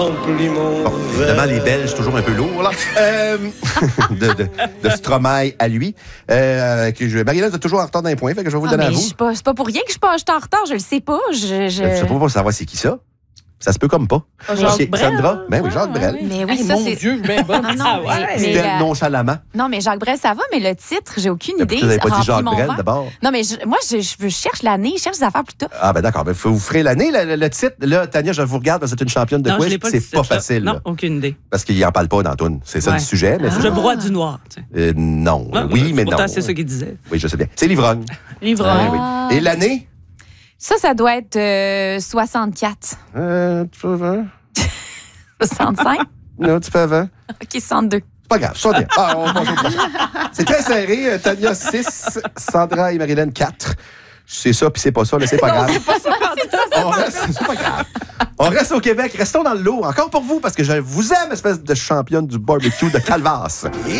Bon, évidemment, les Belges, toujours un peu lourds, là. De Stromae à lui. Marie-Hélène, vous êtes toujours en retard d'un point, fait que je vais vous le donner à vous. C'est pas pour rien que je suis en retard, je le sais pas. Je sais pas pour savoir c'est qui ça. Ça se peut comme pas. Jacques Brel. Sandra? Ben oui, Jacques Brel. Mais oui, Mon Dieu, ben bon. C'était nonchalamment. Non, mais Jacques Brel, ça va, mais le titre, j'ai aucune idée. Vous n'avez pas dit Remplis Jacques mon Brel verre. d'abord? Non, mais moi, je cherche l'année, je cherche des affaires plus tôt. Ah, ben d'accord. Ben, vous ferez l'année, le titre. Là, Tania, je vous regarde parce que c'est une championne de Non, quiz. je l'ai pas C'est dit, pas ça. facile. Non, là. aucune idée. Parce qu'il n'en parle pas dans la toune. C'est ça le sujet. Mais Je broie du noir. Tu sais. non. Non, Oui, mais non. pourtant, c'est ce qu'il disait. Oui, je sais bien. C'est l'ivrogne. L'ivrogne. Oui. Et l'année? Ça doit être 64. Tu peux avant? 65? Non, tu peux avant? OK, 62. C'est pas grave, ça vient. On passe au prochain. C'est très serré. Tania 6, Sandra et Marie-Hélène 4. C'est ça, puis c'est pas ça, là, c'est pas grave. C'est pas ça. C'est pas grave. On reste au Québec. Restons dans le lot. Encore pour vous, parce que je vous aime, espèce de championne du barbecue de Calvas.